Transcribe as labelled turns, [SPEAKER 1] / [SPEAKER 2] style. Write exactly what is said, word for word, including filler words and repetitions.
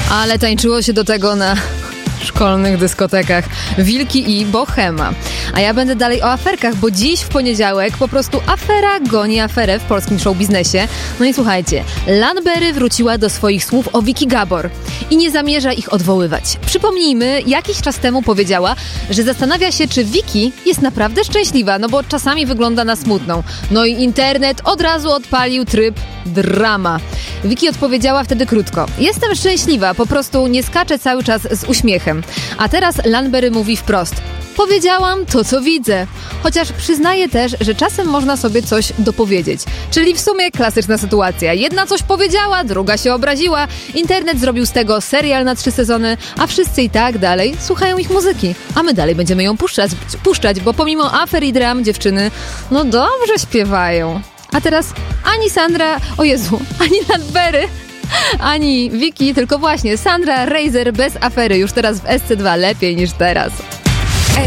[SPEAKER 1] Ale tańczyło się do tego na szkolnych dyskotekach. Wilki i Bohema. A ja będę dalej o aferkach, bo dziś w poniedziałek po prostu afera goni aferę w polskim showbiznesie. No i słuchajcie, Lanberry wróciła do swoich słów o Vicki Gabor i nie zamierza ich odwoływać. Przypomnijmy, jakiś czas temu powiedziała, że zastanawia się, czy Vicki jest naprawdę szczęśliwa, no bo czasami wygląda na smutną. No i internet od razu odpalił tryb drama. Vicki odpowiedziała wtedy krótko: jestem szczęśliwa, po prostu nie skaczę cały czas z uśmiechem. A teraz Lanberry mówi wprost: powiedziałam to, co widzę. Chociaż przyznaje też, że czasem można sobie coś dopowiedzieć. Czyli w sumie klasyczna sytuacja. Jedna coś powiedziała, druga się obraziła. Internet zrobił z tego serial na trzy sezony, a wszyscy i tak dalej słuchają ich muzyki. A my dalej będziemy ją puszczać, puszczać, bo pomimo afer i dram dziewczyny, no dobrze śpiewają. A teraz ani Sandra, o Jezu, ani Lanberry, ani Vicki, tylko właśnie Sandra Reiser bez afery. Już teraz w S C dwa lepiej niż teraz.